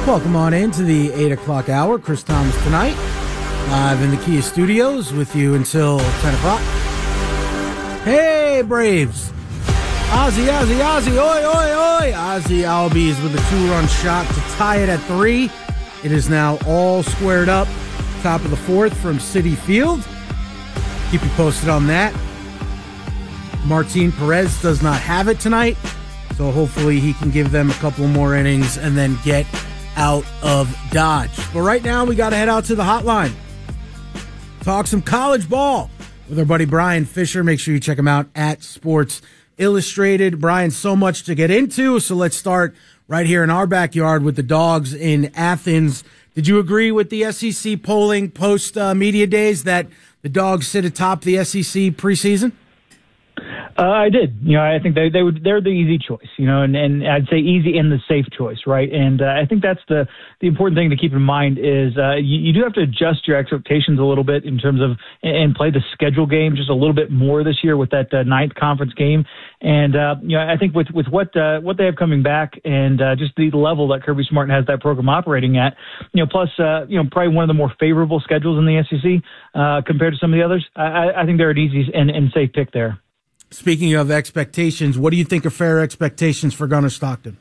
Welcome on into the 8 o'clock hour. Chris Thomas tonight, live in the Kia Studios with you until 10 o'clock. Hey, Braves. Ozzy, oi, oi, oi. Ozzy Albies with a 2-run shot to tie it at 3. It is now all squared up. Top of the 4th from Citi Field. Keep you posted on that. Martin Perez does not have it tonight, so hopefully he can give them a couple more innings and then get out of Dodge. But right now, we got to head out to the hotline. Talk some college ball with our buddy Brian Fisher. Make sure you check him out at Sports Illustrated. Brian, so much to get into, so let's start right here in our backyard with the Dogs in Athens. Did you agree with the SEC polling post-media days that the Dogs sit atop the SEC preseason? I did. I think they're the easy choice, and I'd say easy and the safe choice, right? And I think that's the important thing to keep in mind is you do have to adjust your expectations a little bit in terms of and play the schedule game just a little bit more this year with that ninth conference game. And I think with what they have coming back and just the level that Kirby Smart has that program operating at, plus probably one of the more favorable schedules in the SEC compared to some of the others. I think they're an easy and safe pick there. Speaking of expectations, what do you think are fair expectations for Gunnar Stockton?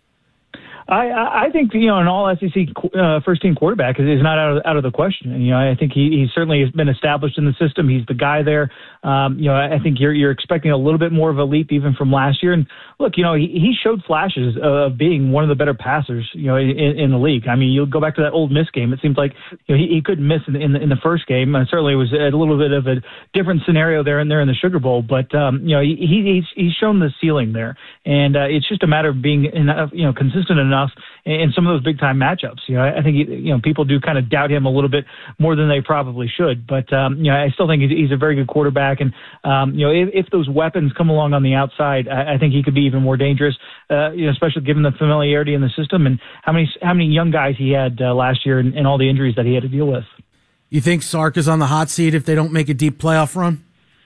I think, an all SEC first-team quarterback is not out of the question. I think he certainly has been established in the system. He's the guy there. I think you're expecting a little bit more of a leap even from last year. And look, he showed flashes of being one of the better passers, in the league. I mean, you go back to that Ole Miss game. It seems like he couldn't miss in the first game. Certainly, it was a little bit of a different scenario there in the Sugar Bowl. But he's shown the ceiling there, and it's just a matter of being consistent enough in some of those big time matchups. I think people do kind of doubt him a little bit more than they probably should. But I still think he's a very good quarterback, and if those weapons come along on the outside, I think he could be even more dangerous. Especially given the familiarity in the system and how many young guys he had last year and all the injuries that he had to deal with. You think Sark is on the hot seat if they don't make a deep playoff run?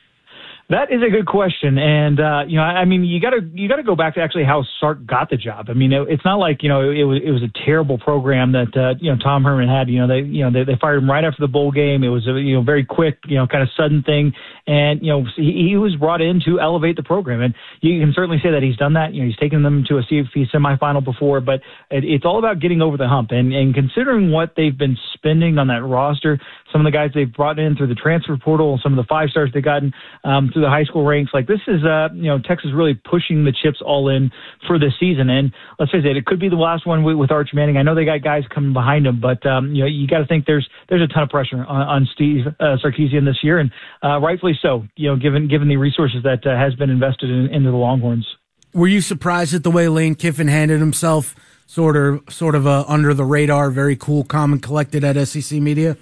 That is a good question, and you got to go back to actually how Sark got the job. I mean, it's not like it was a terrible program that Tom Herman had. They fired him right after the bowl game. It was a very quick kind of sudden thing, and he was brought in to elevate the program, and you can certainly say that he's done that. He's taken them to a CFP semifinal before, but it's all about getting over the hump and considering what they've been spending on that roster. Some of the guys they've brought in through the transfer portal, some of the 5-stars they've gotten through the high school ranks. Like, this is, Texas really pushing the chips all in for this season. And let's face it could be the last one with Arch Manning. I know they got guys coming behind him, but, you got to think there's a ton of pressure on Steve Sarkisian this year. And rightfully so, given the resources that has been invested into the Longhorns. Were you surprised at the way Lane Kiffin handled himself sort of under the radar, very cool, calm, and collected at SEC Media?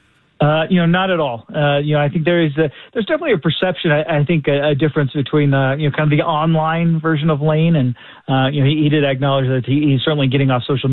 Not at all. I think there's definitely a perception. I think a difference between kind of the online version of Lane and he did acknowledge that he's certainly getting off social